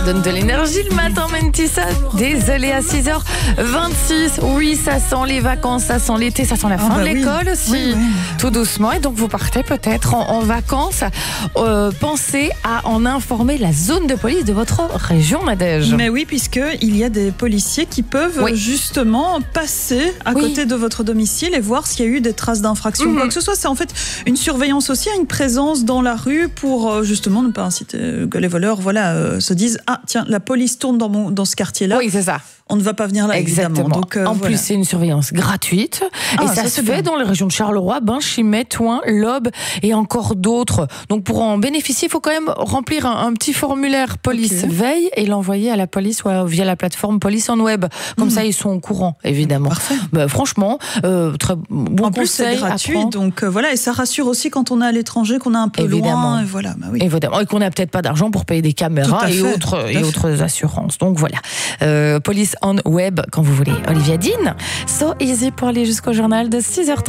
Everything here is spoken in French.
donne de l'énergie le matin, Mentissa. Désolé, à 6h26. Oui, ça sent les vacances, ça sent l'été, ça sent la fin de l'école aussi. Oui. Tout doucement. Et donc, vous partez peut-être en vacances. Pensez à en informer la zone de police de votre région, Nadège. Mais oui, puisqu'il y a des policiers qui peuvent justement passer à côté de votre domicile et voir s'il y a eu des traces d'infraction. Quoi que ce soit, c'est en fait une surveillance aussi, une présence dans la rue pour justement ne pas inciter que les voleurs se disent « Ah, tiens, la police tourne dans ce quartier-là. » Oui, c'est ça. On ne va pas venir là, exactement. Évidemment. Donc, en plus, c'est une surveillance gratuite. Et ça se fait dans les régions de Charleroi, Chimay, Thouin, l'Aube et encore d'autres. Donc, pour en bénéficier, il faut quand même remplir un petit formulaire police veille et l'envoyer à la police via la plateforme Police en Web. Comme ça, ils sont au courant, évidemment. Parfait. Franchement, très bon conseil. En plus, c'est gratuit. Donc, et ça rassure aussi quand on est à l'étranger, qu'on est un peu loin. Et évidemment. Et qu'on n'a peut-être pas d'argent pour payer des caméras et autres assurances. Donc, voilà. Police on Web, quand vous voulez. Olivia Dean, So Easy pour aller jusqu'au journal de 6h30.